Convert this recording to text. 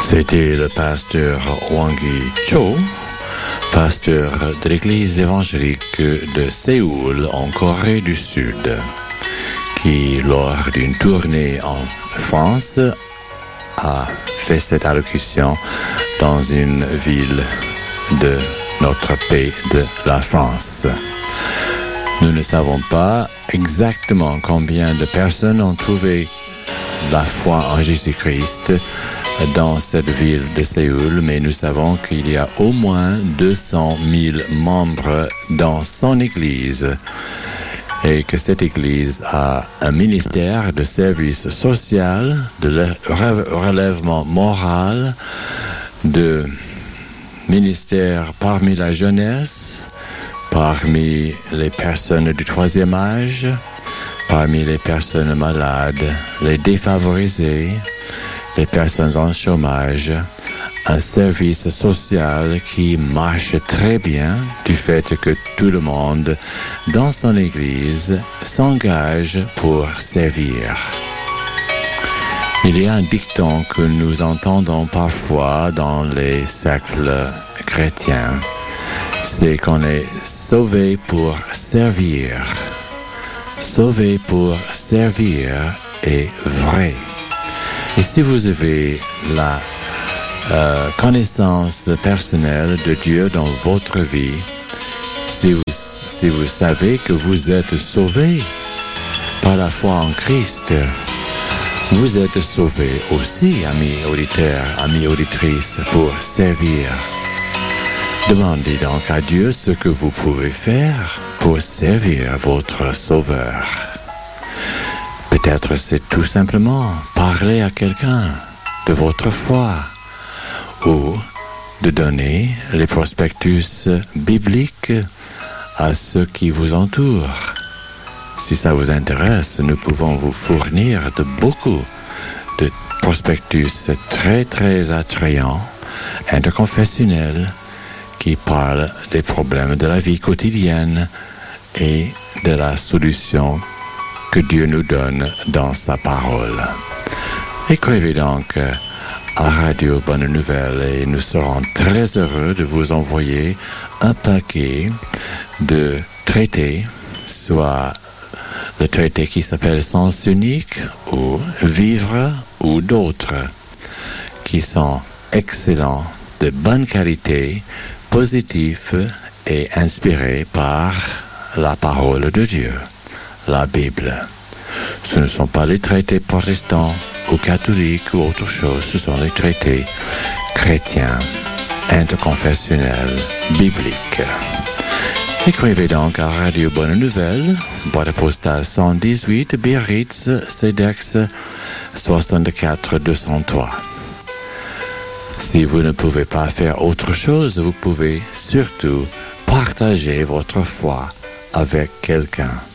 C'était le pasteur Wangi Cho, pasteur de l'église évangélique de Séoul en Corée du Sud, qui, lors d'une tournée en France, a fait cette allocution dans une ville de notre pays, de la France. Nous ne savons pas exactement combien de personnes ont trouvé la foi en Jésus-Christ dans cette ville de Séoul, mais nous savons qu'il y a au moins 200 000 membres dans son église et que cette église a un ministère de service social, de relèvement moral, de ministère parmi la jeunesse, parmi les personnes du troisième âge, parmi les personnes malades, les défavorisés, les personnes en chômage, un service social qui marche très bien du fait que tout le monde dans son église s'engage pour servir. Il y a un dicton que nous entendons parfois dans les cercles chrétiens, c'est qu'on est sauvé pour servir. Sauvé pour servir est vrai. Et si vous avez la connaissance personnelle de Dieu dans votre vie, si vous savez que vous êtes sauvé par la foi en Christ, vous êtes sauvé aussi, amis auditeurs, amis auditrices, pour servir. Demandez donc à Dieu ce que vous pouvez faire pour servir votre Sauveur. Peut-être c'est tout simplement parler à quelqu'un de votre foi ou de donner les prospectus bibliques à ceux qui vous entourent. Si ça vous intéresse, nous pouvons vous fournir de beaucoup de prospectus très très attrayants, interconfessionnels, qui parlent des problèmes de la vie quotidienne et de la solution que Dieu nous donne dans sa parole. Écrivez donc à Radio Bonne Nouvelle et nous serons très heureux de vous envoyer un paquet de traités, soit le traité qui s'appelle Sens unique ou Vivre ou d'autres, qui sont excellents, de bonne qualité, positifs et inspirés par la parole de Dieu, la Bible. Ce ne sont pas les traités protestants ou catholiques ou autre chose, ce sont les traités chrétiens, interconfessionnels, bibliques. Écrivez donc à Radio Bonne Nouvelle, boîte postale 118, Biarritz, CEDEX 64 203. Si vous ne pouvez pas faire autre chose, vous pouvez surtout partager votre foi avec quelqu'un.